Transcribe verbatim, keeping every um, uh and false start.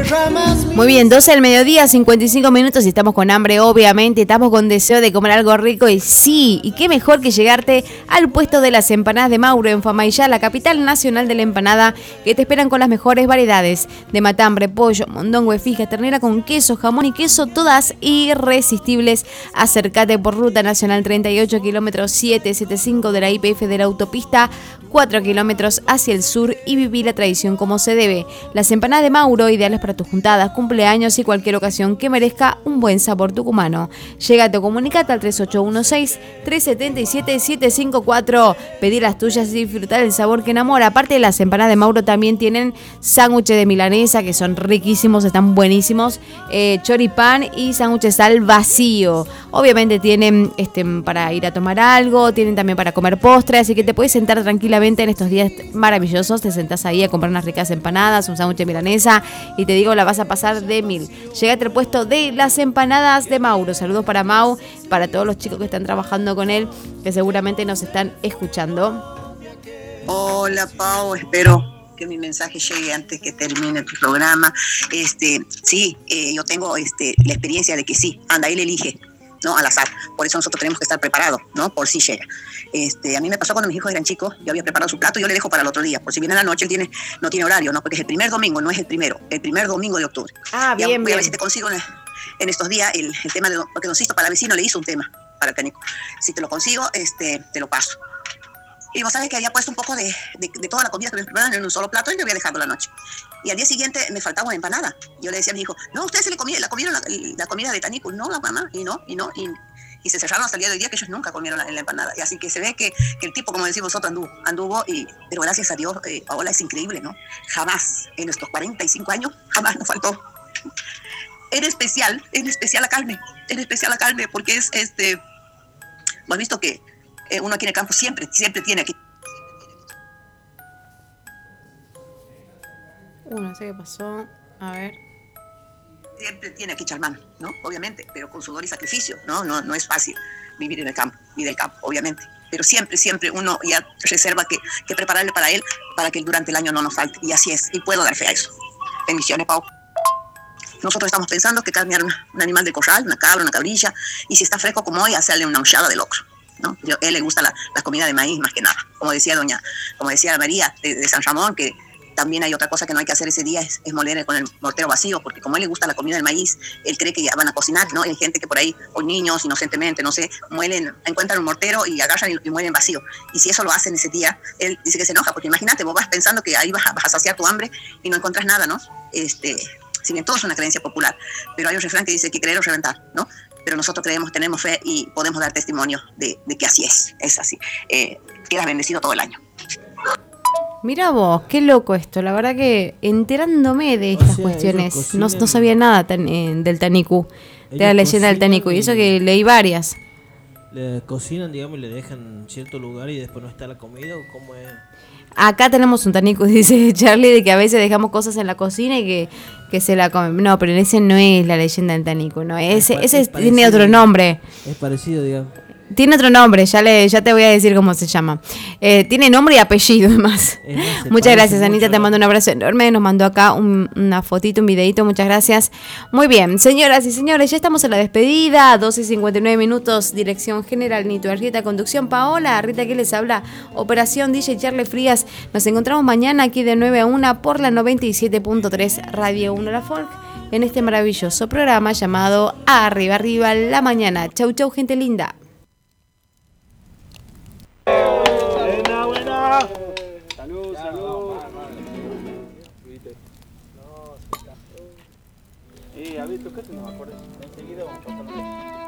Muy bien, doce del mediodía, cincuenta y cinco minutos y estamos con hambre, obviamente, estamos con deseo de comer algo rico y sí, y qué mejor que llegarte al puesto de las empanadas de Mauro en Famaillá, la capital nacional de la empanada, que te esperan con las mejores variedades de matambre, pollo, mondongo, fija, ternera con queso, jamón y queso, todas irresistibles. Acércate por Ruta Nacional treinta y ocho, kilómetros setecientos setenta y cinco de la Y P F de la autopista, cuatro kilómetros hacia el sur y viví la tradición como se debe. Las empanadas de Mauro, ideales para tus juntadas, cumpleaños y cualquier ocasión que merezca un buen sabor tucumano. Llegate o comunicate al tres ocho uno seis, tres siete siete, siete cinco cuatro. Pedí las tuyas y disfrutar el sabor que enamora. Aparte de las empanadas de Mauro también tienen sándwiches de milanesa que son riquísimos, están buenísimos, eh, choripán y sándwiches al vacío. Obviamente tienen este, para ir a tomar algo, tienen también para comer postre, así que te puedes sentar tranquilamente en estos días maravillosos. Te sentás ahí a comprar unas ricas empanadas, un sándwich de milanesa y te digo, la vas a pasar de mil. Llegate al puesto de las empanadas de Mauro. Saludos para Mau, para todos los chicos que están trabajando con él, que seguramente nos están escuchando. Hola Pau, espero que mi mensaje llegue antes que termine tu programa. Este, sí, eh, yo tengo este, la experiencia de que sí, anda, él elige, ¿no? Al azar. Por eso nosotros tenemos que estar preparados, ¿no? Por si llega. Este, a mí me pasó cuando mis hijos eran chicos, yo había preparado su plato y yo le dejo para el otro día. Por si viene en la noche, él tiene, no tiene horario, ¿no? Porque es el primer domingo, no es el primero, el primer domingo de octubre. Ah, bien, y a, voy bien. a ver si te consigo en, en estos días el, el tema de, porque Don Sisto para el vecino le hizo un tema para el técnico. Si te lo consigo, este, te lo paso. Y vos sabés que había puesto un poco de, de, de toda la comida que me preparaban en un solo plato y me había dejado la noche. Y al día siguiente me faltaba una empanada. Yo le decía a mi hijo, no, ustedes se le comieron la, comieron la, la comida de Tanico. No, la mamá, y no, y no, y, y se cerraron hasta el día de hoy día que ellos nunca comieron la, la empanada. Y así que se ve que, que el tipo, como decimos nosotros, anduvo, anduvo y, pero gracias a Dios, eh, Paola, es increíble, ¿no? Jamás, en estos cuarenta y cinco años, jamás nos faltó. Era especial, era especial la carne, era especial la carne, porque es, este, hemos visto que eh, uno aquí en el campo siempre, siempre tiene aquí. Uh, no sé qué pasó, a ver. Siempre tiene que echar mano, ¿no? Obviamente, pero con sudor y sacrificio, ¿no? No, no es fácil vivir en el campo y del campo, obviamente. Pero siempre, siempre uno ya reserva que, que prepararle para él, para que durante el año no nos falte. Y así es, y puedo dar fe a eso. Bendiciones, Pau. Nosotros estamos pensando que cambiar un, un animal de corral, una cabra, una cabrilla, y si está fresco como hoy, hacerle una huchada de locro, ¿no? Yo, a él le gusta la, la comida de maíz más que nada. Como decía doña, como decía María de, de San Ramón, que también hay otra cosa que no hay que hacer ese día, es, es moler con el mortero vacío, porque como a él le gusta la comida del maíz, él cree que ya van a cocinar, ¿no? Hay gente que por ahí, o niños inocentemente, no sé, muelen, encuentran un mortero y agarran y, y muelen vacío. Y si eso lo hacen ese día, él dice que se enoja, porque imagínate, vos vas pensando que ahí vas a, vas a saciar tu hambre y no encontrás nada, ¿no? Este, si bien todo es una creencia popular, pero hay un refrán que dice que creer o reventar, ¿no? Pero nosotros creemos, tenemos fe y podemos dar testimonio de, de que así es, es así. Eh, quedas bendecido todo el año. Mira vos, qué loco esto. La verdad que enterándome de estas o sea, cuestiones, no, no sabía nada tan, eh, del Taniku, de la leyenda del Taniku, y eso que leí varias. Le cocinan, digamos, y le dejan cierto lugar y después no está la comida, ¿o cómo es? Acá tenemos un Taniku, dice Charlie, de que a veces dejamos cosas en la cocina y que, que se la comen. No, pero ese no es la leyenda del Taniku, no. Ese, es, ese es tiene otro nombre. Es parecido, digamos. Tiene otro nombre, ya le ya te voy a decir cómo se llama. Eh, tiene nombre y apellido, además. más. Muchas gracias, Anita, te mando un abrazo enorme. Nos mandó acá un, una fotito, un videito, muchas gracias. Muy bien, señoras y señores, ya estamos en la despedida. doce cincuenta y nueve minutos, dirección general Nito Arrieta, conducción Paola, Rita que les habla, operación D J Charlie Frías. Nos encontramos mañana aquí de nueve a una por la noventa y siete punto tres Radio uno La Folk, en este maravilloso programa llamado Arriba Arriba la Mañana. Chau, chau, gente linda. Buena, buena. Salud, salud. Eh, a ver, tocate, no me acuerdo. Enseguida vamos a pasar.